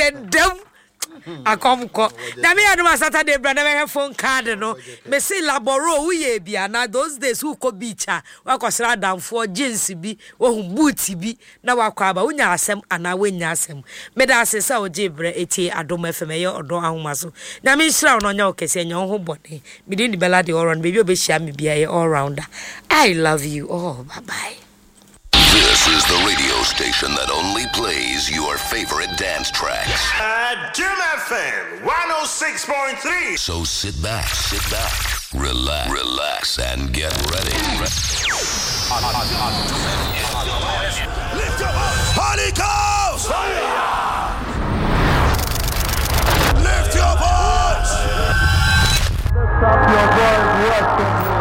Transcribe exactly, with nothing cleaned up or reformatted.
said dem akomko na me aduma Saturday bra na me phone card no me say laboro uye bia na those days who ko beach a wakosra damfo jeans bi wo boot bi na wakwaba unya asem ana wenya asem me da asesa oje bra eti adoma F M ye odo ahoma so na me nhira no nya okese nya ho bode me din di bela de all round baby obehia me bia ye all rounder. I love you all. Bye bye. This is the radio station that only plays your favorite dance tracks. Uh, Jim F M one oh six point three. So sit back, sit back, relax, relax, and get ready.